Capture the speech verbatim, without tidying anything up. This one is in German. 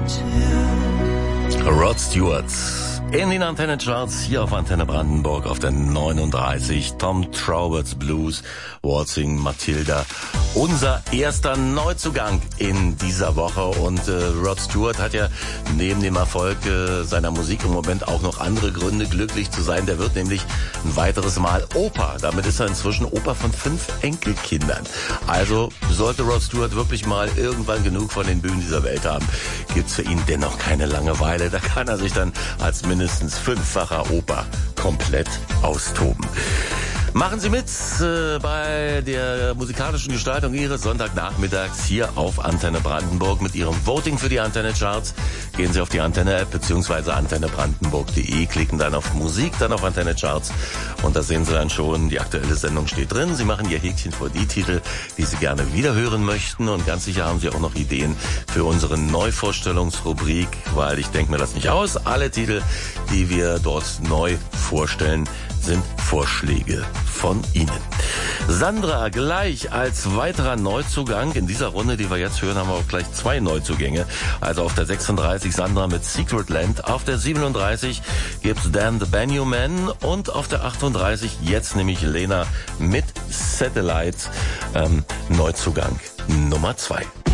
Rod Stewart in den Antenne-Charts hier auf Antenne Brandenburg auf der neununddreißig. Tom Trauberts Blues, Waltzing Matilda. Unser erster Neuzugang in dieser Woche. Und äh, Rod Stewart hat ja neben dem Erfolg äh, seiner Musik im Moment auch noch andere Gründe, glücklich zu sein. Der wird nämlich ein weiteres Mal Opa. Damit ist er inzwischen Opa von fünf Enkelkindern. Also sollte Rod Stewart wirklich mal irgendwann genug von den Bühnen dieser Welt haben, gibt's für ihn dennoch keine Langeweile. Da kann er sich dann als mindestens fünffacher Opa komplett austoben. Machen Sie mit äh, bei der musikalischen Gestaltung Ihres Sonntagnachmittags hier auf Antenne Brandenburg mit Ihrem Voting für die Antenne-Charts. Gehen Sie auf die Antenne-App bzw. antenne brandenburg punkt de, klicken dann auf Musik, dann auf Antenne-Charts und da sehen Sie dann schon, die aktuelle Sendung steht drin. Sie machen Ihr Häkchen vor die Titel, die Sie gerne wiederhören möchten und ganz sicher haben Sie auch noch Ideen für unsere Neuvorstellungsrubrik, weil ich denke mir das nicht aus. Alle Titel, die wir dort neu vorstellen, sind Vorschläge von Ihnen. Sandra gleich als weiterer Neuzugang. In dieser Runde, die wir jetzt hören, haben wir auch gleich zwei Neuzugänge. Also auf der sechsunddreißig Sandra mit Secret Land, auf der siebenunddreißig gibt's Dan the Banjo Man und auf der achtunddreißig jetzt nämlich Lena mit Satellite. Ähm, Neuzugang Nummer zwei.